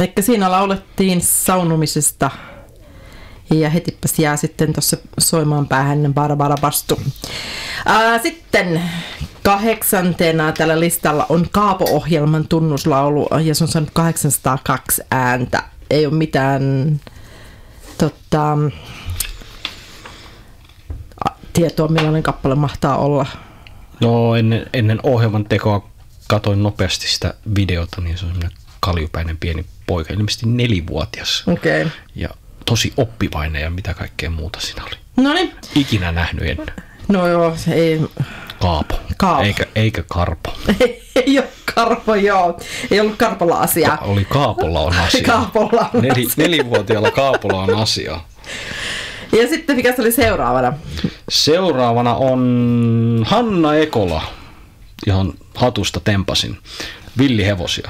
Eli siinä laulettiin saunomisesta ja hetipäs jää sitten tuossa soimaan päähän Barbara Bastu. Sitten 8. tällä listalla on Kaapo-ohjelman tunnuslaulu ja se on saanut 802 ääntä. Ei ole mitään tietoa, millainen kappale mahtaa olla. No ennen ohjelman tekoa katoin nopeasti sitä videota, niin se on semmoinen kaljupäinen pieni poika, ilmeisesti 4-vuotias. Okay. Ja tosi oppivainen ja mitä kaikkea muuta siinä oli. Noniin. Ikinä nähnyt ennen. No joo, ei. Kaapo. Eikä Karpo. Ei ole Karpo, joo. Ei ollut Karpolla asiaa. Oli Kaapolla on asiaa. Kaapolla on 4-vuotiaalla Kaapolla on asiaa. Ja sitten mikä se oli seuraavana? Seuraavana on Hanna Ekola, johon hatusta tempasin. Villihevosia.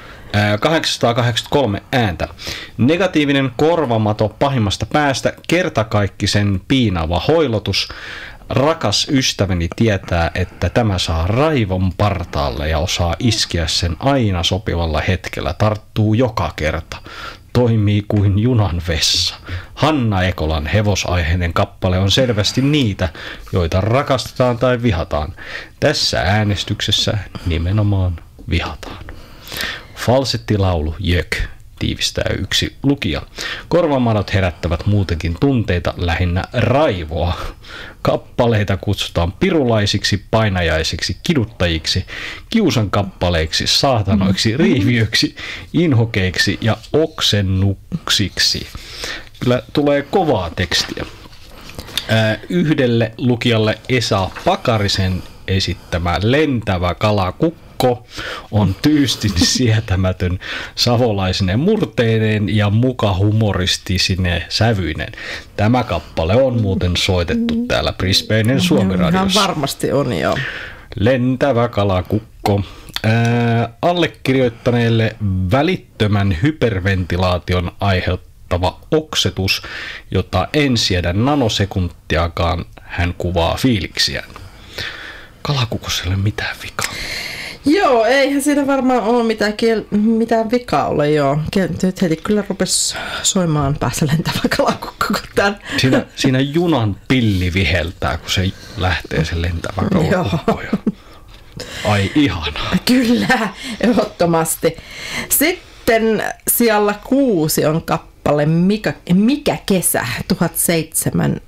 883 ääntä. Negatiivinen korvamato pahimmasta päästä, kertakaikkisen piinaava hoilotus. Rakas ystäväni tietää, että tämä saa raivon partaalle ja osaa iskeä sen aina sopivalla hetkellä. Tarttuu joka kerta. Toimii kuin junan vessa. Hanna Ekolan hevosaiheinen kappale on selvästi niitä, joita rakastetaan tai vihataan. Tässä äänestyksessä nimenomaan vihataan. Falsettilaulu Jök, tiivistää yksi lukija. Korvamadot herättävät muutenkin tunteita, lähinnä raivoa. Kappaleita kutsutaan pirulaisiksi, painajaisiksi, kiduttajiksi, kiusan kappaleiksi, saatanoiksi, riiviöiksi, inhokeiksi ja oksennuksiksi. Kyllä tulee kovaa tekstiä. Yhdelle lukijalle Esa Pakarisen esittämä lentävä kalakukko on tyystin sietämätön savolaisinen murteinen ja muka humoristisine sävyinen. Tämä kappale on muuten soitettu täällä Brisbanen Suomi-radiossa. Ihan varmasti on, joo. Lentävä kalakukko. Allekirjoittaneelle välittömän hyperventilaation aiheuttava oksetus, jota en siedä nanosekuntiakaan, hän kuvaa fiiliksiään. Kalakukossa ei ole mitään vikaa. Joo, eihän siinä varmaan ole mitään vikaa ole, joo. Nyt heti kyllä rupesi soimaan päässä lentävä kalakukko. Siinä junan pilli viheltää, kun se lähtee se lentävä kalakukko. Ai ihanaa. Kyllä, ehdottomasti. Sitten sijalla 6 on kappale Mikä kesä, 1007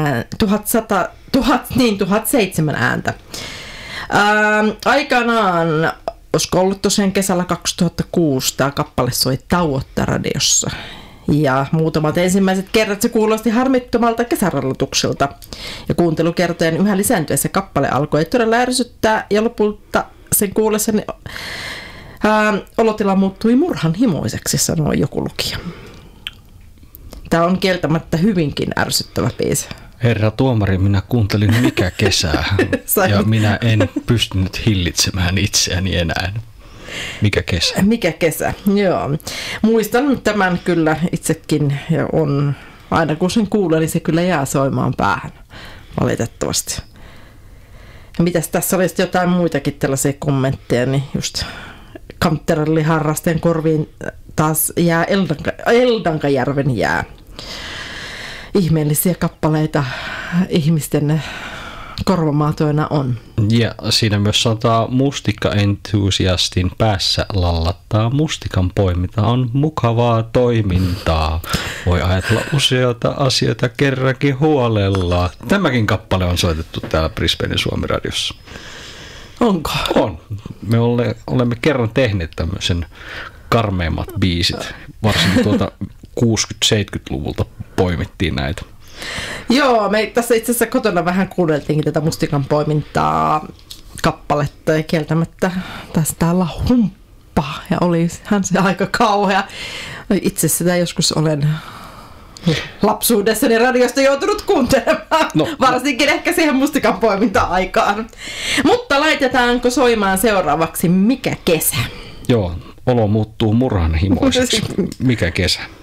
ääntä. Aikanaan, olisiko ollut tosiaan kesällä 2006, tämä kappale soi tauotta radiossa. Ja muutamat ensimmäiset kerrat se kuulosti harmittomalta kesärallutukselta. Ja kuuntelukertojen yhä lisääntyessä kappale alkoi todella ärsyttää ja lopulta sen kuullessani olotila muuttui murhanhimoiseksi, sanoi joku lukija. Tämä on kieltämättä hyvinkin ärsyttävä biisi. Herra tuomari, minä kuuntelin Mikä kesää ja minä en pystynyt hillitsemään itseäni enää. Mikä kesä? Mikä kesä, joo. Muistan tämän kyllä itsekin ja on, aina kun sen kuulen, niin se kyllä jää soimaan päähän, valitettavasti. Ja mitäs tässä oli jotain muitakin tällaisia kommentteja, niin just Kantteralliharrasten korviin taas jää Eldankajärven jää. Ihmeellisiä kappaleita ihmisten korvamaatoina on. Ja siinä myös sanotaan mustikka-entusiastin päässä lallattaa. Mustikan poiminta on mukavaa toimintaa. Voi ajatella useita asioita kerrankin huolella. Tämäkin kappale on soitettu täällä Brisbanen Suomi-radiossa. Onko? On. Me olemme kerran tehneet tämmöisen karmeimmat biisit. Varsinkin tuolta 60-70-luvulta poimittiin näitä. Joo, me tässä itse asiassa kotona vähän kuunneltiinkin tätä mustikan poimintaa kappaletta ja kieltämättä tästä olla humppa ja olihan se aika kauhea. Itse sitä joskus olen lapsuudessani radiosta joutunut kuuntelemaan, varsinkin ehkä siihen mustikan poiminta-aikaan. Mutta laitetaanko soimaan seuraavaksi Mikä kesä? Joo, olo muuttuu murhanhimoiseksi. Mikä kesä?